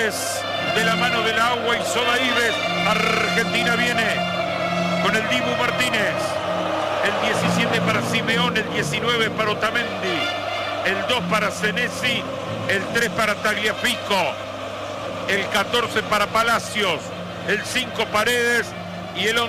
10 de la mano del Agua y Soda Ives. Argentina viene con el Dibu Martínez. El 17 para Simeone, el 19 para Otamendi, el 2 para Senesi, el 3 para Tagliafico, el 14 para Palacios, el 5 Paredes y el 11